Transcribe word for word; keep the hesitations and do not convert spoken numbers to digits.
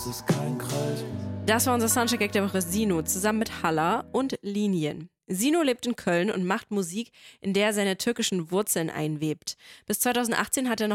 ist kein Kreis. Das war unser Soundcheck-Act der Woche, Sino, zusammen mit Halla und Linien. Sino lebt in Köln und macht Musik, in der er seine türkischen Wurzeln einwebt. Bis zweitausendachtzehn hat er noch